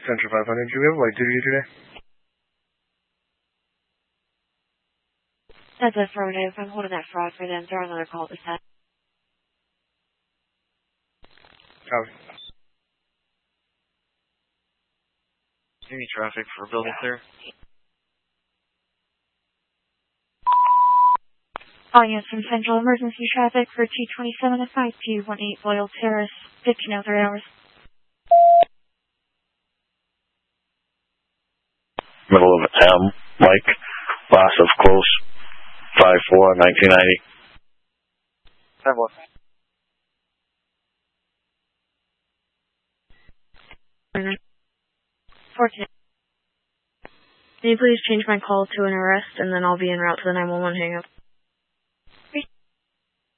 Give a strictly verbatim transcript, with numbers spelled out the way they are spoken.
Central five hundred, do we have light duty today? That's affirmative. I'm holding that fraud for them. Throw another call this time. Copy. Any traffic for building clear? Audience from Central Emergency Traffic for T twenty-seven at five two one eight Loyal Terrace, fifteen oh three hours. Middle of M, Mike, loss of close, five four nineteen ninety. ten one. Fortunate. Can you please change my call to an arrest, and then I'll be en route to the nine one one hangup?